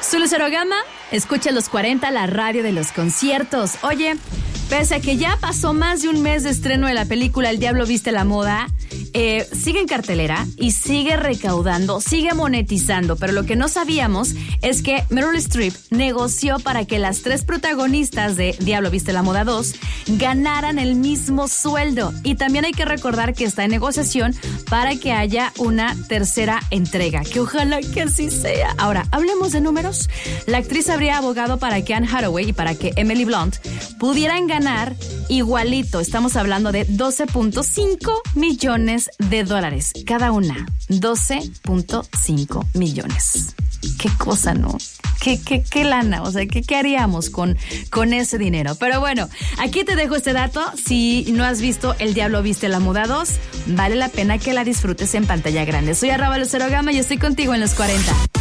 Soy Lucero Gama, escucha los 40, la radio de los conciertos. Oye, pese a que ya pasó más de un mes de estreno de la película El Diablo Viste la Moda, sigue en cartelera y sigue recaudando, sigue monetizando, pero lo que no sabíamos es que Meryl Streep negoció para que las 3 protagonistas de Diablo Viste la Moda 2 ganaran el mismo sueldo, y también hay que recordar que está en negociación para que haya una tercera entrega, que ojalá que así sea. Ahora, hablemos de números. La actriz habría abogado para que Anne Hathaway y para que Emily Blunt pudieran ganar igualito. Estamos hablando de 12.5 millones de dólares cada una. 12.5 millones. Qué cosa, ¿no? ¿Qué lana? O sea, ¿qué haríamos con ese dinero? Pero bueno, aquí te dejo este dato. Si no has visto El Diablo Viste la Moda 2, vale la pena que la disfrutes en pantalla grande. Soy @Lucero Gama y estoy contigo en los 40.